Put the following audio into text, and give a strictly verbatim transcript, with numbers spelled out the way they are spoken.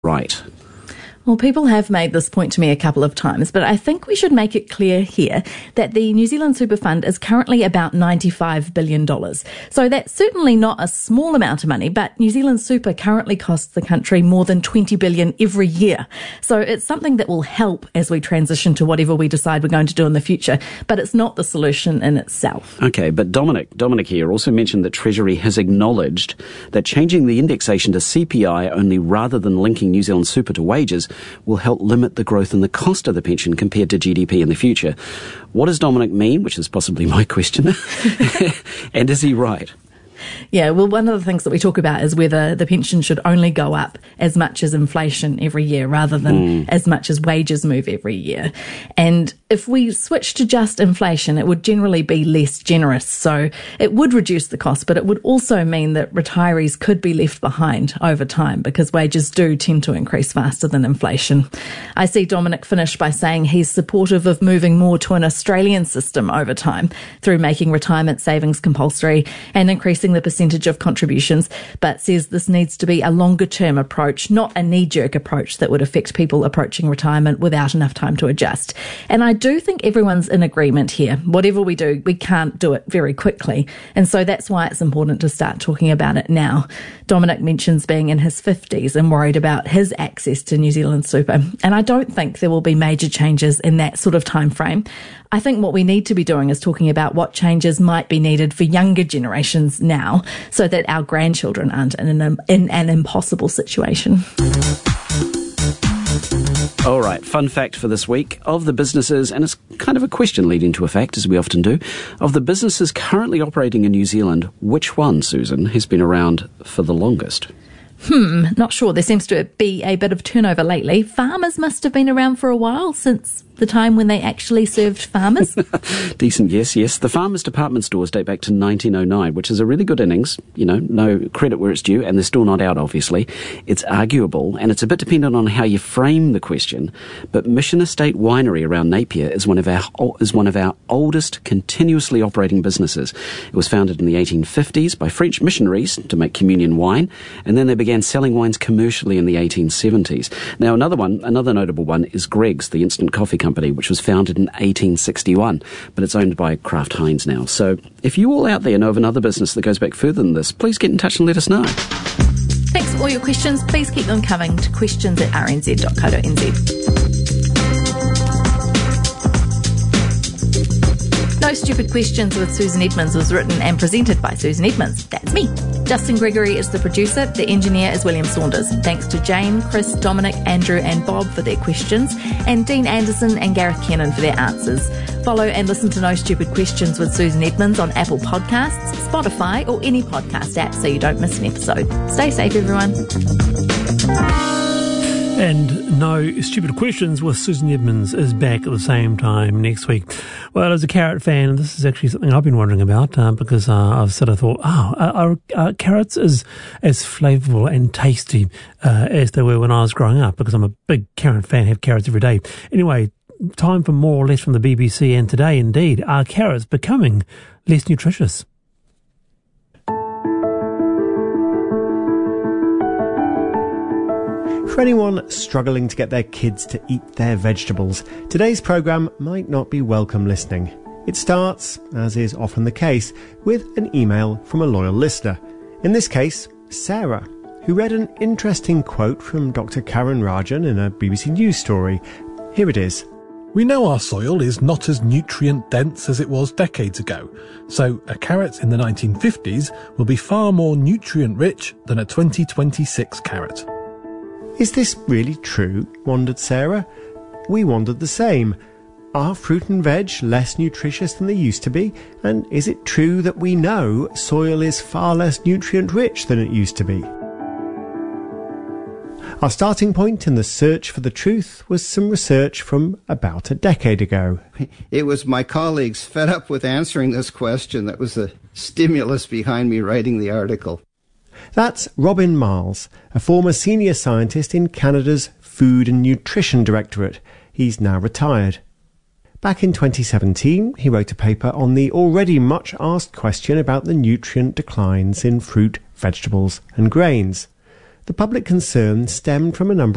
right? Well, people have made this point to me a couple of times, but I think we should make it clear here that the New Zealand Super Fund is currently about ninety-five billion dollars. So that's certainly not a small amount of money, but New Zealand Super currently costs the country more than twenty billion dollars every year. So it's something that will help as we transition to whatever we decide we're going to do in the future, but it's not the solution in itself. Okay, but Dominic, Dominic here also mentioned that Treasury has acknowledged that changing the indexation to C P I only rather than linking New Zealand Super to wages will help limit the growth in the cost of the pension compared to G D P in the future. What does Dominic mean, which is possibly my question, and is he right? Yeah, well, one of the things that we talk about is whether the pension should only go up as much as inflation every year rather than mm. as much as wages move every year. And if we switch to just inflation, it would generally be less generous. So it would reduce the cost, but it would also mean that retirees could be left behind over time because wages do tend to increase faster than inflation. I see Dominic finish by saying he's supportive of moving more to an Australian system over time through making retirement savings compulsory and increasing the percentage of contributions, but says this needs to be a longer term approach, not a knee-jerk approach that would affect people approaching retirement without enough time to adjust. And I do think everyone's in agreement here. Whatever we do, we can't do it very quickly. And so that's why it's important to start talking about it now. Dominic mentions being in his fifties and worried about his access to New Zealand Super. And I don't think there will be major changes in that sort of time frame. I think what we need to be doing is talking about what changes might be needed for younger generations now so that our grandchildren aren't in an, in an impossible situation. All right, fun fact for this week. Of the businesses, and it's kind of a question leading to a fact, as we often do, of the businesses currently operating in New Zealand, which one, Susan, has been around for the longest? Hmm, not sure. There seems to be a bit of turnover lately. Farmers must have been around for a while, since the time when they actually served farmers. Decent, yes, yes. The Farmers Department stores date back to nineteen oh nine, which is a really good innings. You know, no credit where it's due, and they're still not out, obviously. It's arguable, and it's a bit dependent on how you frame the question, but Mission Estate Winery around Napier is one of our is one of our oldest continuously operating businesses. It was founded in the eighteen fifties by French missionaries to make communion wine, and then they began selling wines commercially in the eighteen seventies. Now, another one, another notable one is Greggs, the instant coffee company, which was founded in eighteen sixty-one, but it's owned by Kraft Heinz now. So if you all out there know of another business that goes back further than this, please get in touch and let us know. Thanks for all your questions. Please keep them coming to questions at r n z dot co dot n z. No Stupid Questions with Susan Edmonds was written and presented by Susan Edmonds. That's me. Justin Gregory is the producer. The engineer is William Saunders. Thanks to Jane, Chris, Dominic, Andrew and Bob for their questions, and Dean Anderson and Gareth Kennan for their answers. Follow and listen to No Stupid Questions with Susan Edmonds on Apple Podcasts, Spotify or any podcast app so you don't miss an episode. Stay safe, everyone. And No Stupid Questions with Susan Edmonds is back at the same time next week. Well, as a carrot fan, this is actually something I've been wondering about uh, because uh, I've sort of thought, oh, are, are carrots as, as flavourful and tasty uh, as they were when I was growing up? Because I'm a big carrot fan, have carrots every day. Anyway, time for more or less from the B B C, and today, indeed, are carrots becoming less nutritious? For anyone struggling to get their kids to eat their vegetables, today's programme might not be welcome listening. It starts, as is often the case, with an email from a loyal listener. In this case, Sarah, who read an interesting quote from Doctor Karen Rajan in a B B C News story. Here it is. We know our soil is not as nutrient-dense as it was decades ago, so a carrot in the nineteen fifties will be far more nutrient-rich than a twenty twenty-six carrot. Is this really true? Wondered Sarah. We wondered the same. Are fruit and veg less nutritious than they used to be? And is it true that we know soil is far less nutrient-rich than it used to be? Our starting point in the search for the truth was some research from about a decade ago. It was my colleagues fed up with answering this question that was the stimulus behind me writing the article. That's Robin Miles, a former senior scientist in Canada's Food and Nutrition Directorate. He's now retired. Back in twenty seventeen, he wrote a paper on the already much asked question about the nutrient declines in fruit, vegetables and grains. The public concern stemmed from a number